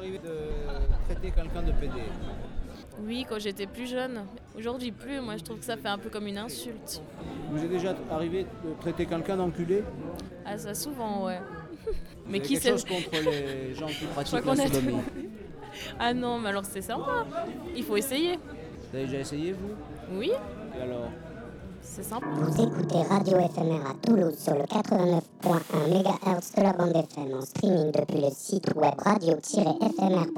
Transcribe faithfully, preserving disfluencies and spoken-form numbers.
arrivé de traiter quelqu'un de pédé? Oui, quand j'étais plus jeune. Aujourd'hui plus, moi je trouve que ça fait un peu comme une insulte. Vous est déjà arrivé de traiter quelqu'un d'enculé? Ah ça souvent, ouais. Vous Mais avez qui quelque sait chose contre les gens qui Je crois pratiquent qu'on la a sodomie? tout. Ah non, mais alors c'est sympa. Il faut essayer. Vous avez déjà essayé, vous? Oui, Et alors? c'est sympa. Vous écoutez Radio F M R à Toulouse sur le quatre-vingt-neuf virgule un mégahertz de la bande F M en streaming depuis le site web radio tiret f m r point com.